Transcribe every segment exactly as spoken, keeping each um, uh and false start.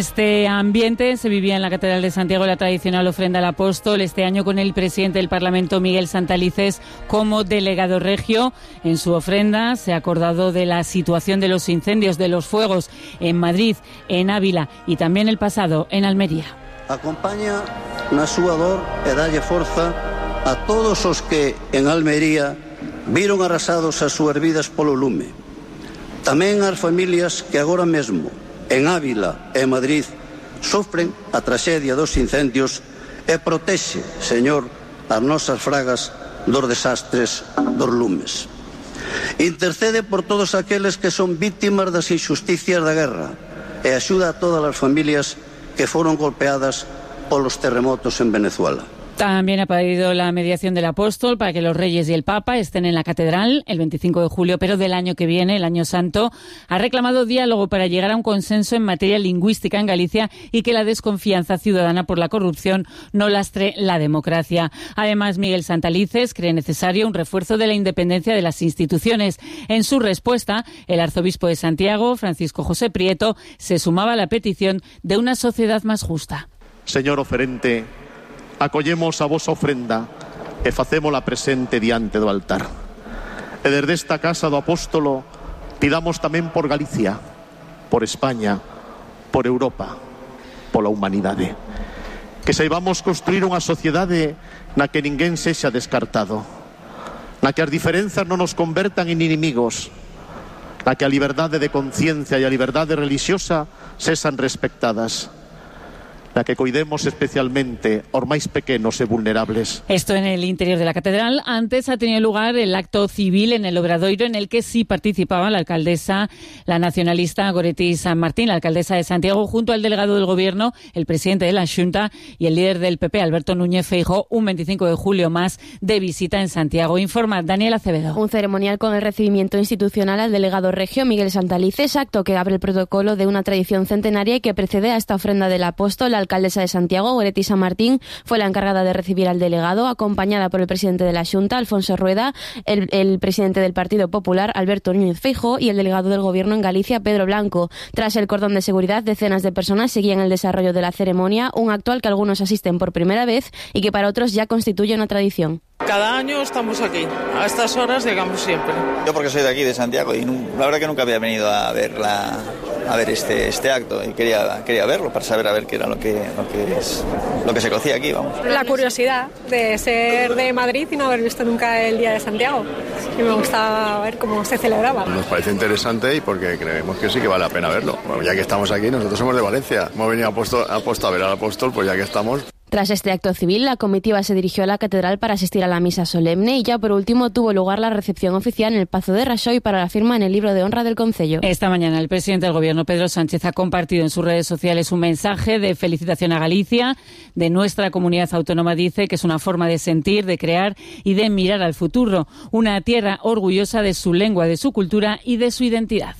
Este ambiente se vivía en la Catedral de Santiago, la tradicional ofrenda al apóstol, este año con el presidente del Parlamento, Miguel Santalices, como delegado regio. En su ofrenda se ha acordado de la situación de los incendios, de los fuegos en Madrid, en Ávila y también el pasado en Almería. Acompaña na súa dor e dalle forza a todos os que en Almería viron arrasados as súas vidas polo lume. Tamén ás familias que agora mesmo en Ávila e Madrid sofren a traxedia dos incendios e protexe, Señor, as nosas fragas dos desastres dos lumes. Intercede por todos aqueles que son vítimas das injusticias da guerra e axuda a todas as familias que foron golpeadas polos terremotos en Venezuela. También ha pedido la mediación del apóstol para que los reyes y el papa estén en la catedral el veinticinco de julio, pero del año que viene, el año santo. Ha reclamado diálogo para llegar a un consenso en materia lingüística en Galicia y que la desconfianza ciudadana por la corrupción no lastre la democracia. Además, Miguel Santalices cree necesario un refuerzo de la independencia de las instituciones. En su respuesta, el arzobispo de Santiago, Francisco José Prieto, se sumaba a la petición de una sociedad más justa. Señor oferente, acollemos a vosa ofrenda e facémola presente diante do altar. E desde esta casa do apóstolo pidamos tamén por Galicia, por España, por Europa, pola humanidade. Que saibamos construir unha sociedade na que ninguén sexa descartado, na que as diferenzas non nos convertan en inimigos, na que a liberdade de conciencia e a liberdade religiosa sexan respectadas, la que cuidemos especialmente os máis pequenos e vulnerables. Esto en el interior de la catedral. Antes ha tenido lugar el acto civil en el Obradoiro, en el que sí participaba la alcaldesa, la nacionalista Goretti San Martín, la alcaldesa de Santiago, junto al delegado del Gobierno, el presidente de la Xunta y el líder del P P, Alberto Núñez Feijóo, un veinticinco de julio más de visita en Santiago. Informa Daniel Acevedo. Un ceremonial con el recibimiento institucional al delegado regio Miguel Santalices, acto que abre el protocolo de una tradición centenaria y que precede a esta ofrenda del apóstol. La alcaldesa de Santiago, Goretti San Martín, fue la encargada de recibir al delegado, acompañada por el presidente de la Xunta, Alfonso Rueda, el, el presidente del Partido Popular, Alberto Núñez Feijóo, y el delegado del Gobierno en Galicia, Pedro Blanco. Tras el cordón de seguridad, decenas de personas seguían el desarrollo de la ceremonia, un acto al que algunos asisten por primera vez y que para otros ya constituye una tradición. Cada año estamos aquí, a estas horas llegamos siempre. Yo porque soy de aquí, de Santiago, y no, la verdad que nunca había venido a ver la, a ver este este acto y quería quería verlo para saber a ver qué era lo que lo que es lo que se cocía aquí, vamos. La curiosidad de ser de Madrid y no haber visto nunca el Día de Santiago. Y me gustaba ver cómo se celebraba. Nos parece interesante y porque creemos que sí que vale la pena verlo. Bueno, ya que estamos aquí, nosotros somos de Valencia, hemos venido a Apóstol, a, Apóstol, a ver al apóstol, pues ya que estamos. Tras este acto civil, la comitiva se dirigió a la catedral para asistir a la misa solemne y ya por último tuvo lugar la recepción oficial en el Pazo de Raxoi para la firma en el libro de honra del concello. Esta mañana el presidente del Gobierno, Pedro Sánchez, ha compartido en sus redes sociales un mensaje de felicitación a Galicia, de nuestra comunidad autónoma. Dice que es una forma de sentir, de crear y de mirar al futuro, una tierra orgullosa de su lengua, de su cultura y de su identidad.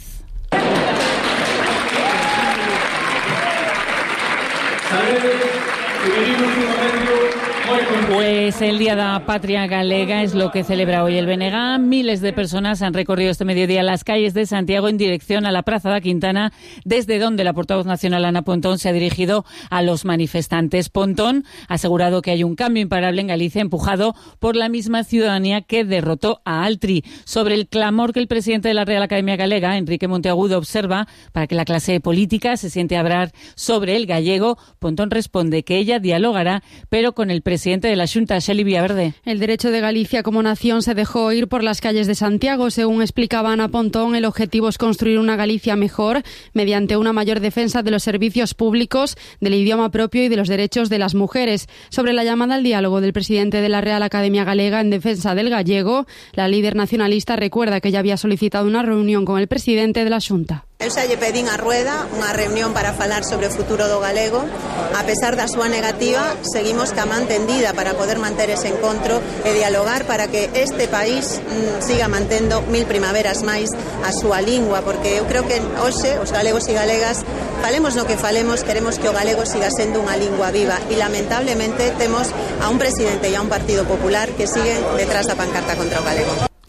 Pues el Día de la Patria Galega es lo que celebra hoy el B N G. Miles de personas han recorrido este mediodía las calles de Santiago en dirección a la Praza da Quintana, desde donde la portavoz nacional Ana Pontón se ha dirigido a los manifestantes. Pontón ha asegurado que hay un cambio imparable en Galicia, empujado por la misma ciudadanía que derrotó a Altri. Sobre el clamor que el presidente de la Real Academia Galega, Enrique Monteagudo, observa para que la clase política se siente a hablar sobre el gallego, Pontón responde que ella dialogará, pero con el presidente de la Xunta, Xeli Villaverde. El derecho de Galicia como nación se dejó oír por las calles de Santiago. Según explicaba Ana Pontón, el objetivo es construir una Galicia mejor mediante una mayor defensa de los servicios públicos, del idioma propio y de los derechos de las mujeres. Sobre la llamada al diálogo del presidente de la Real Academia Galega en defensa del gallego, la líder nacionalista recuerda que ya había solicitado una reunión con el presidente de la Xunta. Eu xa lle pedín a Rueda unha reunión para falar sobre o futuro do galego. A pesar da súa negativa, seguimos ca man tendida para poder manter ese encontro e dialogar para que este país mm, siga mantendo mil primaveras máis a súa lingua, porque eu creo que hoxe os galegos e galegas, falemos no que falemos, queremos que o galego siga sendo unha lingua viva e lamentablemente temos a un presidente e a un Partido Popular que siguen detrás da pancarta contra o galego.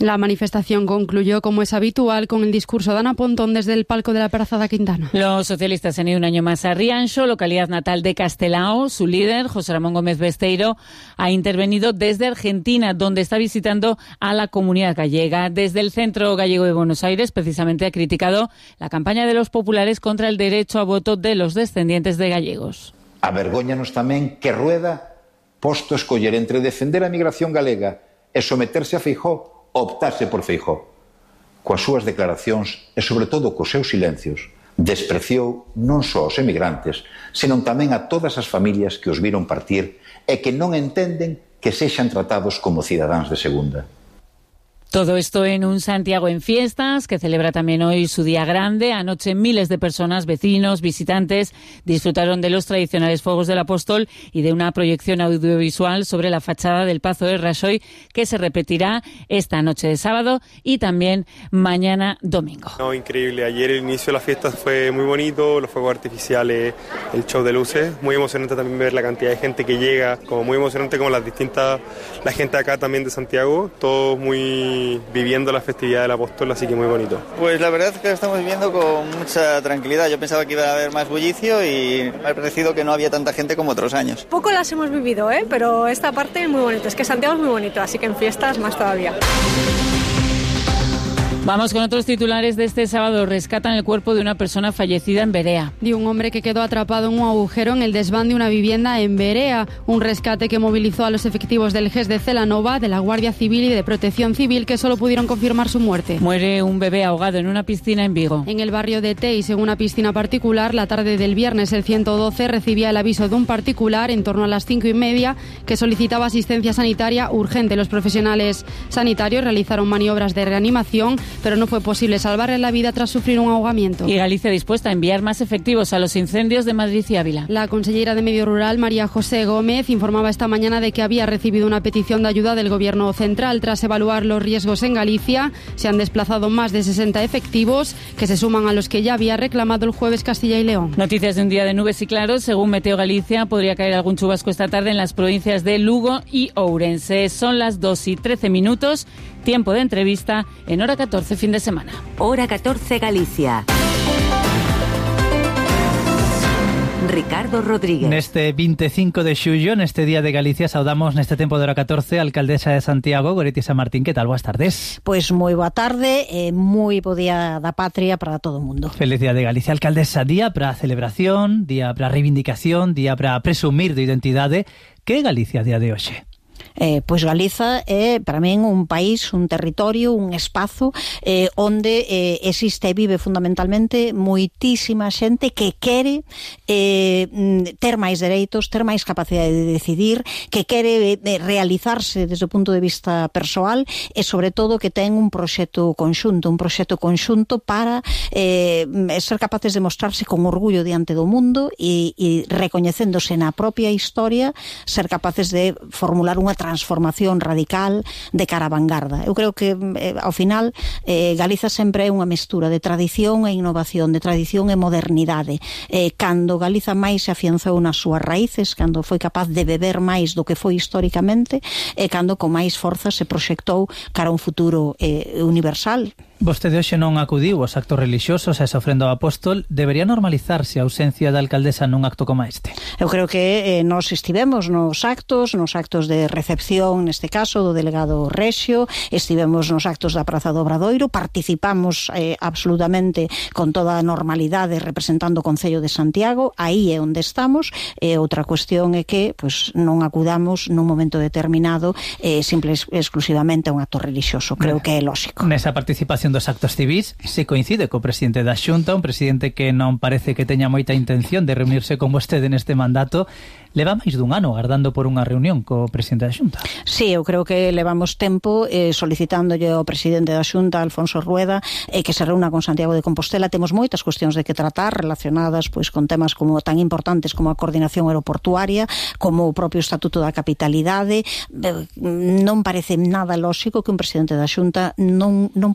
La manifestación concluyó, como es habitual, con el discurso de Ana Pontón desde el palco de la Praza da Quintana. Los socialistas han ido un año más a Rianxo, localidad natal de Castelao. Su líder, José Ramón Gómez Besteiro, ha intervenido desde Argentina, donde está visitando a la comunidad gallega. Desde el Centro Gallego de Buenos Aires, precisamente, ha criticado la campaña de los populares contra el derecho a voto de los descendientes de gallegos. Avergóñanos tamén que Rueda, posto a escoller entre defender a migración galega e someterse a Feijóo, optase por Feijóo. Coas súas declaracións e, sobre todo, cos seus silencios, despreciou non só aos emigrantes, senón tamén a todas as familias que os viron partir e que non entenden que sexan tratados como cidadáns de segunda. Todo esto en un Santiago en fiestas, que celebra también hoy su día grande. Anoche miles de personas, vecinos, visitantes, disfrutaron de los tradicionales fuegos del Apóstol y de una proyección audiovisual sobre la fachada del Pazo de Raxoi, que se repetirá esta noche de sábado y también mañana domingo. No, increíble. Ayer el inicio de las fiestas fue muy bonito, los fuegos artificiales, el show de luces. Muy emocionante también ver la cantidad de gente que llega, como muy emocionante como las distintas, la gente acá también de Santiago, todos muy viviendo la festividad del Apóstol, así que muy bonito. Pues la verdad es que lo estamos viviendo con mucha tranquilidad. Yo pensaba que iba a haber más bullicio y me ha parecido que no había tanta gente como otros años. Poco las hemos vivido, ¿eh? Pero esta parte es muy bonita. Es que Santiago es muy bonito, así que en fiestas más todavía. Vamos con otros titulares de este sábado. Rescatan el cuerpo de una persona fallecida en Berea. De un hombre que quedó atrapado en un agujero en el desván de una vivienda en Berea. Un rescate que movilizó a los efectivos del G E S de Celanova, de la Guardia Civil y de Protección Civil, que solo pudieron confirmar su muerte. Muere un bebé ahogado en una piscina en Vigo. En el barrio de Teis, en una piscina particular, la tarde del viernes el ciento doce recibía el aviso de un particular en torno a las cinco y media que solicitaba asistencia sanitaria urgente. Los profesionales sanitarios realizaron maniobras de reanimación, pero no fue posible salvarle la vida tras sufrir un ahogamiento. Y Galicia dispuesta a enviar más efectivos a los incendios de Madrid y Ávila. La consellera de Medio Rural, María José Gómez, informaba esta mañana de que había recibido una petición de ayuda del Gobierno central. Tras evaluar los riesgos en Galicia, se han desplazado más de sesenta efectivos, que se suman a los que ya había reclamado el jueves Castilla y León. Noticias de un día de nubes y claros. Según Meteo Galicia, podría caer algún chubasco esta tarde en las provincias de Lugo y Ourense. Son las dos y trece minutos. Tiempo de entrevista en Hora catorce, fin de semana. Hora catorce, Galicia. Ricardo Rodríguez. Neste veinticinco de xullo, neste día de Galicia, saudamos neste tempo de Hora catorce a alcaldesa de Santiago, Goretti San Martín. Que tal? Boas tardes. Pois moi boa tarde e moi bo día da patria para todo o mundo. Feliz día de Galicia, alcaldesa. Día para a celebración, día para a reivindicación, día para presumir de identidade. Que é Galicia a día de hoxe? Eh, pois Galiza é para min un país, un territorio, un espazo eh, onde eh, existe e vive fundamentalmente moitísima xente que quere eh, ter máis dereitos, ter máis capacidade de decidir, que quere eh, realizarse desde o punto de vista persoal e sobre todo que ten un proxecto conxunto, un proxecto conxunto para eh, ser capaces de mostrarse con orgullo diante do mundo e, e recoñecéndose na propia historia, ser capaces de formular unha transformación radical de cara a vanguarda. Eu creo que eh, ao final eh, Galiza sempre é unha mestura de tradición e innovación, de tradición e modernidade. Eh, cando Galiza máis se afianzou nas súas raíces, cando foi capaz de beber máis do que foi históricamente, e cando con máis forza se proxectou cara a un futuro eh, universal. Vostede hoxe non acudiu aos actos religiosos a esa ofrenda ao apóstol. Debería normalizarse a ausencia da alcaldesa nun acto como este? Eu creo que eh, nos estivemos nos actos, nos actos de recepción, neste caso, do delegado Rexio, estivemos nos actos da Praza do Obradoiro, participamos eh, absolutamente con toda a normalidade representando o Concello de Santiago, aí é onde estamos, e outra cuestión é que pues, non acudamos nun momento determinado eh, simple exclusivamente a un acto religioso. Creo que é lógico. Nesa participación dos actos civis se coincide co presidente da Xunta, un presidente que non parece que teña moita intención de reunirse con vostede neste mandato. Leva máis dun ano agardando por unha reunión co presidente da Xunta. Sí, eu creo que levamos tempo eh, solicitándolle ao presidente da Xunta, Alfonso Rueda, eh, que se reúna con Santiago de Compostela. Temos moitas cuestións de que tratar relacionadas pois con temas como tan importantes como a coordinación aeroportuaria, como o propio Estatuto da Capitalidade. Eh, non parece nada lóxico que un presidente da Xunta non, non poida agardar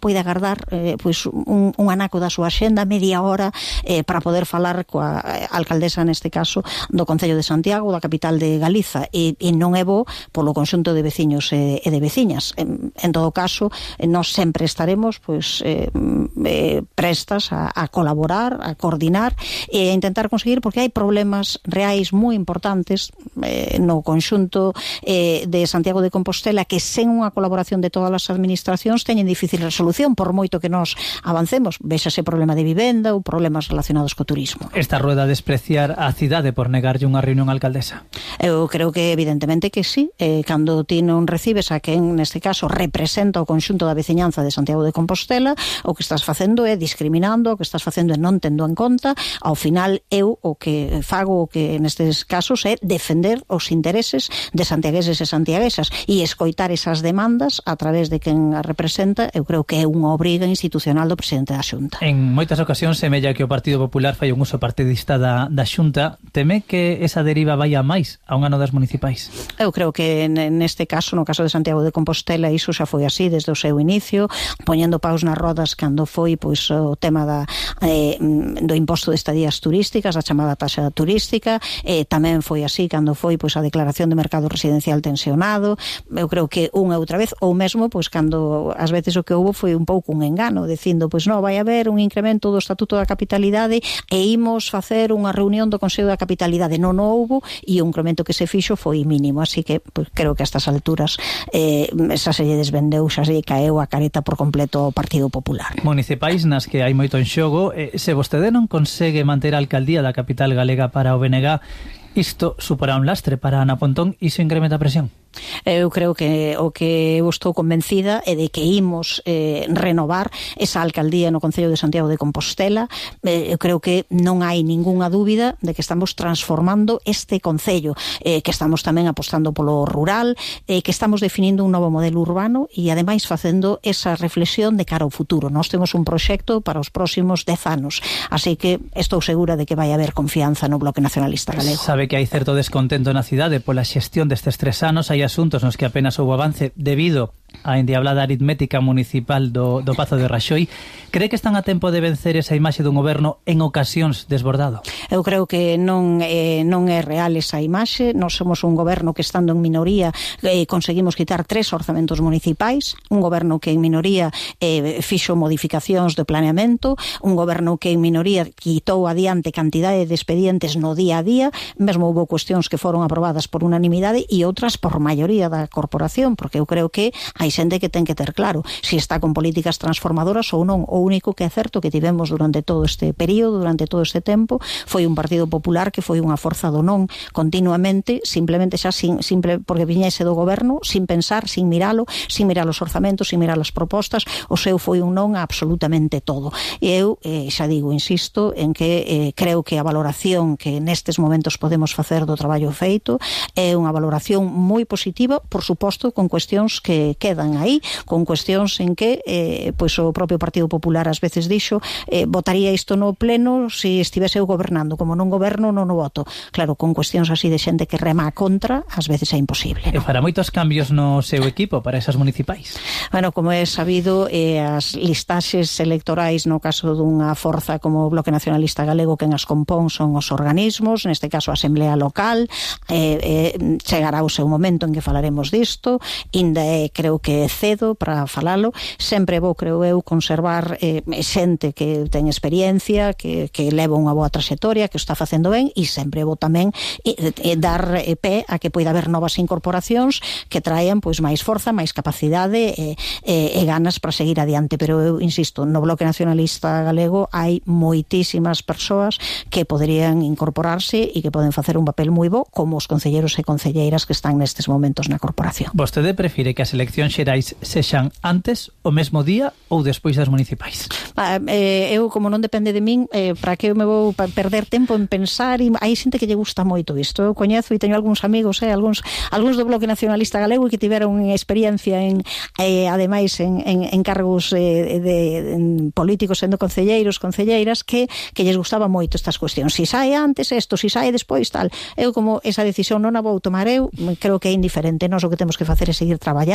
guardar eh, pois un, un anaco da súa xenda, media hora, eh, para poder falar coa alcaldesa, neste caso, do Concello de Santiago, da capital de Galiza, e, e non é bo polo conxunto de veciños e, e de veciñas. En, en todo caso, nós sempre estaremos pois eh, eh, prestas a, a colaborar, a coordinar e a intentar conseguir, porque hai problemas reais moi importantes eh, no conxunto eh, de Santiago de Compostela que sen unha colaboración de todas as administracións teñen difícil resolución, por moito que nós avancemos. Véxase problema de vivenda ou problemas relacionados co turismo. Esta rueda despreciar a cidade por negarlle unha reunión á alcaldesa? Eu creo que evidentemente que sí. Eh, cando ti non recibes a quen neste caso representa o conxunto da veciñanza de Santiago de Compostela, o que estás facendo é discriminando, o que estás facendo é non tendo en conta. Ao final eu o que fago, o que nestes casos é defender os intereses de santiagueses e santiaguesas e escoitar esas demandas a través de quen a representa. Eu creo que é unha obriga institucional do presidente da Xunta. En moitas ocasións semella que o Partido Popular fai un uso partidista da, da Xunta. Teme que esa deriva vai a máis a un ano das municipais? Eu creo que neste caso, no caso de Santiago de Compostela, iso xa foi así desde o seu inicio, poñendo paus nas rodas cando foi pois o tema da, eh, do imposto de estadías turísticas, a chamada taxa turística, eh, tamén foi así cando foi pois a declaración de mercado residencial tensionado. Eu creo que unha e outra vez, ou mesmo pois cando ás veces o que houve foi un pouco un engano, dicindo pois non, vai haber un incremento do Estatuto da Capitalidade e imos facer unha reunión do Consello da Capitalidade. Non houbo e o incremento que se fixo foi mínimo, así que pues, creo que a estas alturas eh, xa se lle desvendeu, xa se lle caeu a careta por completo ao Partido Popular. Municipais nas que hai moito en xogo, eh, se vostede non consegue manter a alcaldía da capital galega para o B N G, isto suporá un lastre para Ana Pontón e iso incrementa a presión? Eu creo que o que eu estou convencida é de que imos eh, renovar esa alcaldía no Concello de Santiago de Compostela. Eh, eu creo que non hai ningunha dúbida de que estamos transformando este concello, eh, que estamos tamén apostando polo rural, eh, que estamos definindo un novo modelo urbano e ademais facendo esa reflexión de cara ao futuro. Nós temos un proxecto para os próximos dez anos, así que estou segura de que vai haber confianza no Bloque Nacionalista Galego. Sabe que hai certo descontento na cidade pola xestión destes tres anos, hai asuntos nos que apenas houve avance debido a endiablada aritmética municipal do, do Pazo de Raxoi. Cree que están a tempo de vencer esa imaxe dun goberno en ocasións desbordado? Eu creo que non, eh, non é real esa imaxe. Nós somos un goberno que, estando en minoría, eh, conseguimos quitar tres orzamentos municipais, un goberno que en minoría eh, fixo modificacións de planeamento, un goberno que en minoría quitou adiante cantidade de expedientes no día a día, mesmo houve cuestións que foron aprobadas por unanimidade e outras por maioría da corporación, porque eu creo que hai xente que ten que ter claro se está con políticas transformadoras ou non. O único que é certo que tivemos durante todo este período, durante todo este tempo, foi un Partido Popular que foi unha forza do non continuamente, simplemente xa sin, simple porque viñese do goberno, sin pensar, sin miralo, sin mirar os orzamentos, sin mirar as propostas. O seu foi un non a absolutamente todo. E eu eh, xa digo, insisto, en que eh, creo que a valoración que nestes momentos podemos facer do traballo feito é unha valoración moi positiva, por suposto, con cuestións que quedan aí, con cuestións en que eh, pois o propio Partido Popular ás veces dixo eh, votaría isto no pleno se estivese eu gobernando, como non goberno non o voto. Claro, con cuestións así de xente que rema a contra, ás veces é imposible, ¿no? E fará moitos cambios no seu equipo para esas municipais? Bueno, como é sabido, eh, as listaxes electorais no caso dunha forza como o Bloque Nacionalista Galego, que en as compón son os organismos, neste caso a Asamblea Local, eh, eh, chegará o seu momento en que falaremos disto, inda é, creo que é cedo para falalo. Sempre vou, creo eu, conservar eh, xente que ten experiencia, que, que leva unha boa traxectoria, que o está facendo ben, e sempre vou tamén eh, eh, dar eh, pé a que poida haber novas incorporacións que traen pois máis forza, máis capacidade e, e, e ganas para seguir adiante. Pero eu insisto, no Bloque Nacionalista Galego hai moitísimas persoas que poderían incorporarse e que poden facer un papel moi bo, como os concelleiros e concelleiras que están nestes momentos na corporación. Vostede prefire que as eleccións xerais sexan antes, o mesmo día ou despois das municipais? Ah, eh, eu, como non depende de min, eh, para que eu me vou perder tempo en pensar, e hai xente que lle gusta moito isto. Eu coñezo e teño algúns amigos, eh, algúns, algúns do Bloque Nacionalista Galego que tiveron experiencia en, eh, ademais en, en, en cargos eh, de en políticos, sendo concelleiros, concelleiras, que, que lles gustaba moito estas cuestións. Si sae antes isto, si sae despois tal. Eu, como esa decisión non a vou tomar eu, creo que é indiferente. Nós o que temos que facer é seguir traballando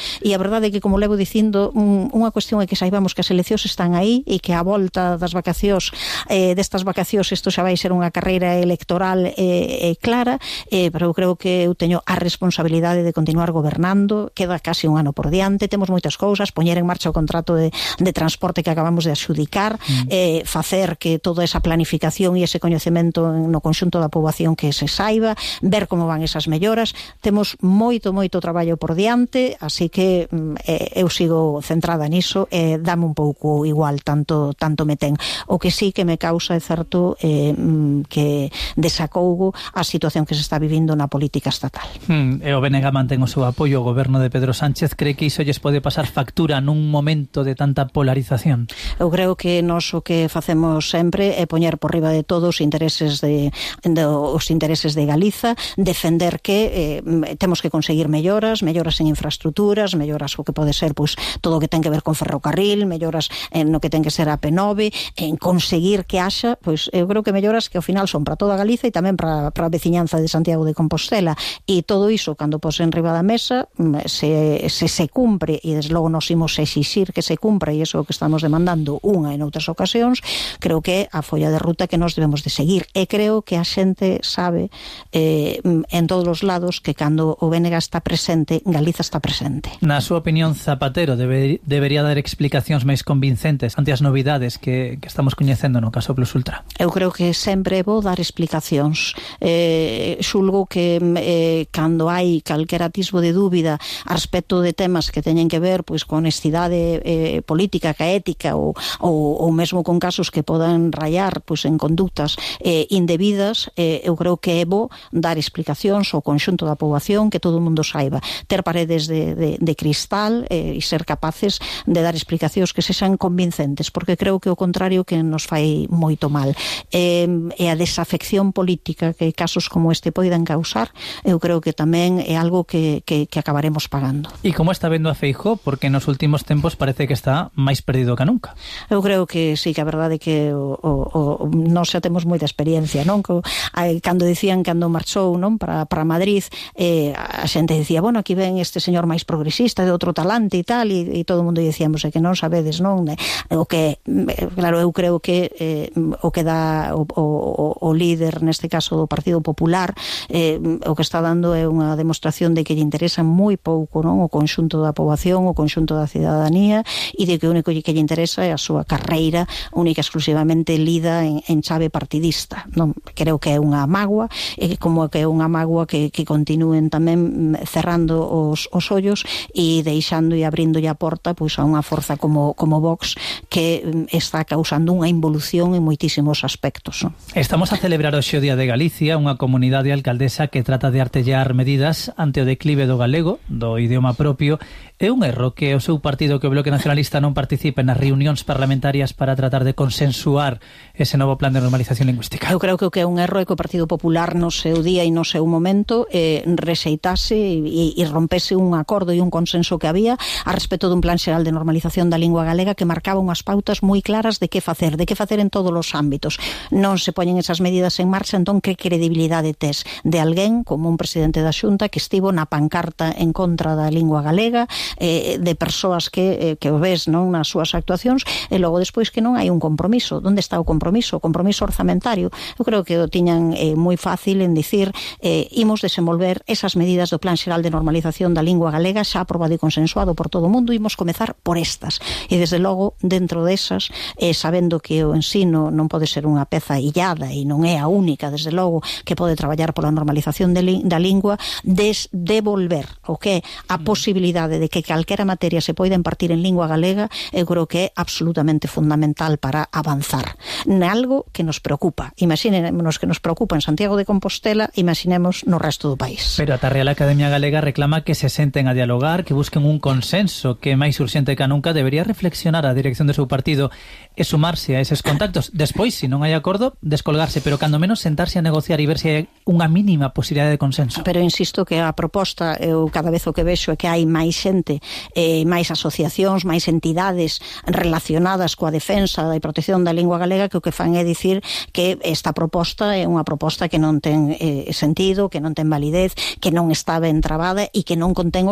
e a verdade é que, como levo dicindo, unha cuestión é que saibamos que as eleccións están aí e que a volta das vacacións, eh, destas vacacións, isto xa vai ser unha carreira electoral eh, eh, clara, eh, pero eu creo que eu teño a responsabilidade de continuar gobernando, queda casi un ano por diante, temos moitas cousas, poñer en marcha o contrato de, de transporte que acabamos de adxudicar, mm. eh, facer que toda esa planificación e ese coñecemento no conxunto da poboación que se saiba, ver como van esas melloras, temos moito, moito traballo por diante, así que eh, eu sigo centrada niso, e eh, dame un pouco igual, tanto, tanto me ten. O que sí que me causa é certo eh, que desacougo a situación que se está vivindo na política estatal. Hmm, e o B N G mantén o seu apoio ao goberno de Pedro Sánchez. Cree que iso lles pode pasar factura nun momento de tanta polarización? Eu creo que nós o que facemos sempre é poñer por riba de todos os intereses de, de os intereses de Galiza, defender que eh, temos que conseguir melloras, melloras en infraestructuras, melloras o que pode ser pois todo o que ten que ver con ferrocarril, melloras en no que ten que ser a P nove, en conseguir que haxa, pois eu creo que melloras que ao final son para toda Galiza e tamén para, para a veciñanza de Santiago de Compostela, e todo iso cando pos en riba da mesa se, se se cumpre, e desde logo nos imos exixir que se cumpra, e iso que estamos demandando unha e noutras ocasións, creo que é a folla de ruta que nos debemos de seguir, e creo que a xente sabe eh, en todos os lados que cando o B N G está presente, Galiza está presente. Na súa opinión, Zapatero debe, debería dar explicacións máis convincentes ante as novidades que, que estamos coñecendo no caso Plus Ultra? Eu creo que sempre é bo dar explicacións. Eh, xulgo que eh, cando hai calquer atisbo de dúbida a respecto de temas que teñen que ver pois con honestidade eh, política, ca ética ou, ou, ou mesmo con casos que podan rayar pois en conductas eh, indebidas, eh, eu creo que é bo dar explicacións ao conxunto da poboación, que todo o mundo saiba, ter paredes de, de, de cristal eh, e ser capaces de dar explicacións que sexan convincentes, porque creo que o contrario que nos fai moito mal. Eh, e a desafección política que casos como este poidan causar, eu creo que tamén é algo que, que, que acabaremos pagando. E como está vendo a Feijóo? Porque nos últimos tempos parece que está máis perdido que nunca. Eu creo que sí, que a verdade é que o, o, o, nós xa temos moita experiencia, non? Que, cando dicían cando marchou, non, para, para Madrid, eh, a xente dicía, bueno, aquí ven este señor máis progresista de outro talante e tal, e, e todo o mundo dicíamos, é que non sabedes, non? O que, claro, eu creo que eh, o que dá o, o, o líder, neste caso do Partido Popular, eh, o que está dando é unha demostración de que lle interesa moi pouco, non, o conxunto da poboación, o conxunto da cidadanía, e de que o único que lle interesa é a súa carreira única exclusivamente lida en, en chave partidista, non? Creo que é unha mágoa, e como que é unha mágoa que, que continúen tamén cerrando os, os ollos e deixando e abrindo a porta pois a unha forza como, como Vox, que está causando unha involución en moitísimos aspectos, non? Estamos a celebrar hoxe o Día de Galicia, unha comunidade alcaldesa que trata de artellar medidas ante o declive do galego, do idioma propio. É un erro que o seu partido, que o Bloque Nacionalista, non participe nas reunións parlamentarias para tratar de consensuar ese novo plan de normalización lingüística? Eu creo que o que é un erro é que o Partido Popular no seu día e no seu momento eh, rexeitase e, e rompese un acordo e un consenso que había a respecto dun plan xeral de normalización da lingua galega que marcaba unhas pautas moi claras de que facer, de que facer en todos os ámbitos. Non se poñen esas medidas en marcha, entón que credibilidade tes de alguén como un presidente da Xunta que estivo na pancarta en contra da lingua galega, eh, de persoas que, eh, que o ves, non, nas súas actuacións, e logo despois que non hai un compromiso. Onde está o compromiso? O compromiso orzamentario. Eu creo que o tiñan eh, moi fácil en dicir eh, imos desenvolver esas medidas do plan xeral de normalización da lingua galega xa aprobado e consensuado por todo o mundo, imos comezar por estas. E desde logo, dentro desas, eh, sabendo que o ensino non pode ser unha peza illada e non é a única, desde logo, que pode traballar pola normalización de li, da lingua, des devolver o que é a posibilidade de que calquera materia se poida impartir en lingua galega, eu creo que é absolutamente fundamental para avanzar nalgo que nos preocupa. Imaxinémonos que nos preocupa en Santiago de Compostela, imaginemos no resto do país. Pero a Real Academia Galega reclama que se senten a dialogar, que busquen un consenso, que máis urxente que nunca debería reflexionar a dirección do seu partido e sumarse a eses contactos. Despois, se non hai acordo, descolgarse, pero cando menos sentarse a negociar e ver se hai unha mínima posibilidade de consenso. Pero insisto que a proposta, eu cada vez o que vexo é que hai máis xente, eh, máis asociacións, máis entidades relacionadas coa defensa e protección da lingua galega, que o que fan é dicir que esta proposta é unha proposta que non ten eh, sentido, que non ten validez, que non está ben trabada e que non contén os contidos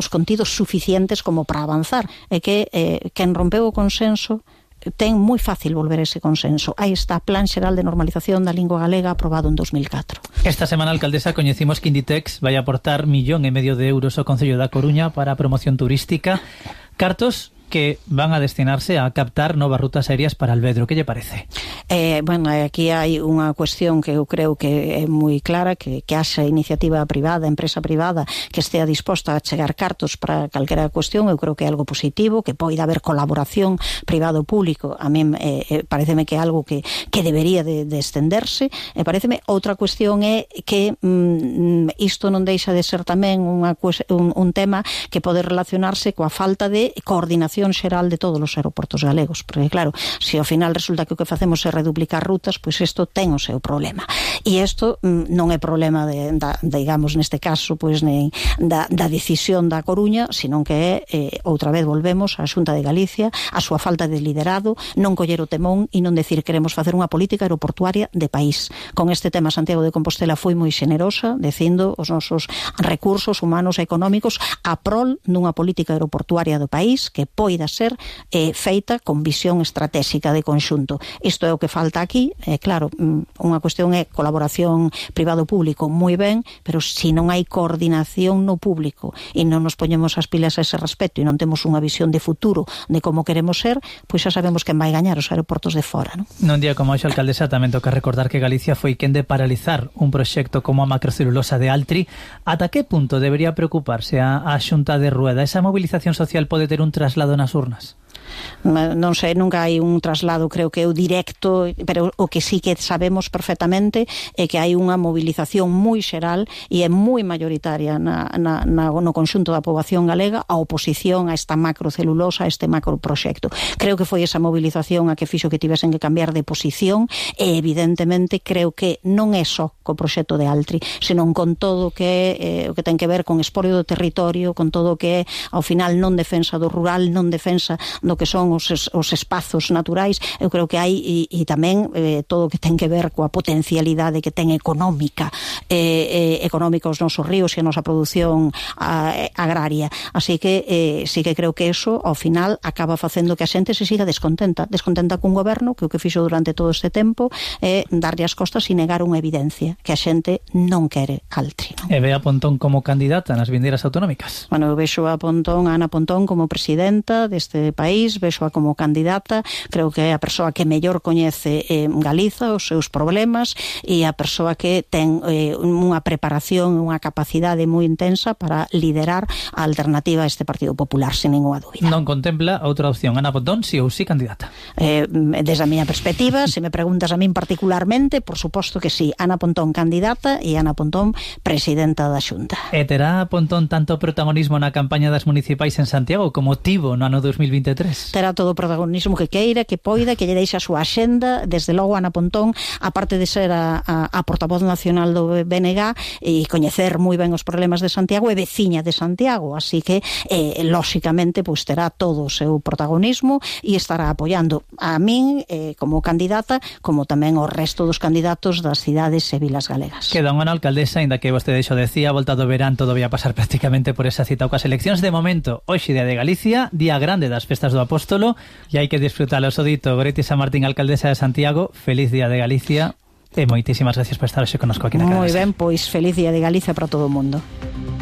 partidos suficientes como para avanzar. É que eh, quen rompeu o consenso ten moi fácil volver ese consenso. Aí está o Plan Xeral de Normalización da Lingua Galega aprobado en dos mil catro. Esta semana, alcaldesa, coñecimos que Inditex vai aportar millón e medio de euros ao Concello da Coruña para a promoción turística. Cartos que van a destinarse a captar novas rutas aéreas para Alvedro. Que lle parece? Eh, bueno, aquí hai unha cuestión que eu creo que é moi clara, que, que haxa iniciativa privada, empresa privada, que estea disposta a chegar cartos para calquera cuestión. Eu creo que é algo positivo, que poida haber colaboración privado-público. A mí eh, pareceme que é algo que, que debería de, de estenderse. E pareceme outra cuestión é que mm, isto non deixa de ser tamén unha, un, un tema que pode relacionarse coa falta de coordinación xeral de todos os aeroportos galegos, porque claro, se ao final resulta que o que facemos é reduplicar rutas, pois isto ten o seu problema. E isto mm, non é problema de, da, digamos, neste caso, pois nem da, da decisión da Coruña, senón que é, eh, outra vez volvemos á Xunta de Galicia, a súa falta de liderado, non coller o temón e non decir queremos facer unha política aeroportuaria de país. Con este tema Santiago de Compostela foi moi xenerosa, dicindo os nosos recursos humanos e económicos a prol dunha política aeroportuaria do país que poida ser eh, feita con visión estratégica de conxunto. Isto é o que falta aquí. Eh, claro, unha cuestión é colaboración privado-público, moi ben, pero se non hai coordinación no público e non nos poñemos as pilas a ese respecto e non temos unha visión de futuro de como queremos ser, pois xa sabemos quen vai gañar os aeroportos de fora, non? Nun día como hoxe, alcaldesa, tamén toca recordar que Galicia foi quen de paralizar un proxecto como a macrocelulosa de Altri. Ata que punto debería preocuparse a, a Xunta de Rueda? Esa movilización social pode ter un traslado nas urnas? Non sei, nunca hai un traslado, creo que é o directo, pero o que sí que sabemos perfectamente é que hai unha movilización moi xeral e é moi mayoritaria na, na, na, no conxunto da poboación galega a oposición a esta macrocelulosa, a este macroproxecto. Creo que foi esa movilización a que fixo que tivesen que cambiar de posición e evidentemente creo que non é só co proxecto de Altri, senón con todo o que é, eh, o que ten que ver con expolio do territorio, con todo o que é ao final non defensa do rural, non defensa do que son os, os espazos naturais. Eu creo que hai e, e tamén eh, todo o que ten que ver coa potencialidade que ten económica eh, eh, económica os nosos ríos e a nosa produción a, agraria. Así que eh, sí que creo que eso ao final acaba facendo que a xente se siga descontenta descontenta cun goberno que o que fixo durante todo este tempo é darlle as costas e negar unha evidencia que a xente non quere Altri, non? E ve a Pontón como candidata nas vindeiras autonómicas? Bueno, eu vexo a Pontón, a Ana Pontón como presidenta deste país, vexo a como candidata, creo que é a persoa que mellor coñece eh, Galiza, os seus problemas e a persoa que ten eh, unha preparación, unha capacidade moi intensa para liderar a alternativa a este Partido Popular, sen ninguna dúbida. Non contempla outra opción, Ana Pontón, si ou si candidata? Eh, desde a miña perspectiva, se me preguntas a min particularmente, por suposto que sí, Ana Pontón candidata e Ana Pontón presidenta da Xunta. E terá Pontón tanto protagonismo na campaña das municipais en Santiago como tivo no ano dos mil vinte e tres? Terá todo o protagonismo que queira, que poida, que lle deixe a súa axenda. Desde logo, Ana Pontón, aparte de ser a, a, a portavoz nacional do B N G e coñecer moi ben os problemas de Santiago, é veciña de Santiago, así que, eh, lóxicamente, pues, terá todo o seu protagonismo e estará apoiando a min eh, como candidata, como tamén o resto dos candidatos das cidades e vilas galegas. Queda unha alcaldesa, ainda que vostede xo decía, a volta do verán todo vai a pasar prácticamente por esa cita coas eleccións. De momento, hoxe día de Galicia, día grande das festas do Apóstolo, e hai que disfrutalo. O dito, Goretti Samartín, alcaldesa de Santiago, feliz día de Galicia e moitísimas gracias por estar hoxe connosco aquí na casa. Moi ben, pois feliz día de Galicia para todo o mundo.